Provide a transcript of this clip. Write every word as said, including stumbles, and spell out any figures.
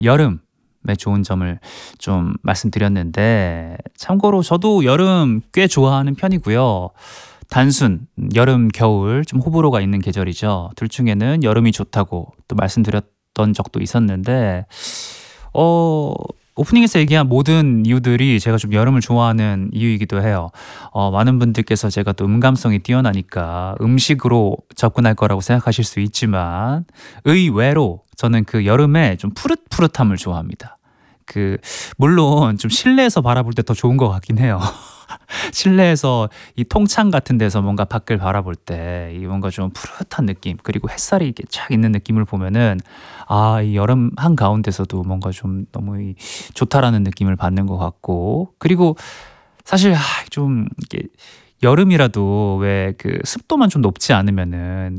여름의 좋은 점을 좀 말씀드렸는데 참고로 저도 여름 꽤 좋아하는 편이고요. 단순 여름, 겨울 좀 호불호가 있는 계절이죠. 둘 중에는 여름이 좋다고 또 말씀드렸던 적도 있었는데 어 오프닝에서 얘기한 모든 이유들이 제가 좀 여름을 좋아하는 이유이기도 해요. 어 많은 분들께서 제가 또 음감성이 뛰어나니까 음식으로 접근할 거라고 생각하실 수 있지만 의외로 저는 그 여름에 좀 푸릇푸릇함을 좋아합니다. 그 물론 좀 실내에서 바라볼 때 더 좋은 것 같긴 해요. 실내에서 이 통창 같은 데서 뭔가 밖을 바라볼 때 이 뭔가 좀 푸릇한 느낌 그리고 햇살이 이렇게 쫙 있는 느낌을 보면은 아 이 여름 한가운데서도 뭔가 좀 너무 이 좋다라는 느낌을 받는 것 같고 그리고 사실 아 좀 이게 여름이라도 왜 그 습도만 좀 높지 않으면은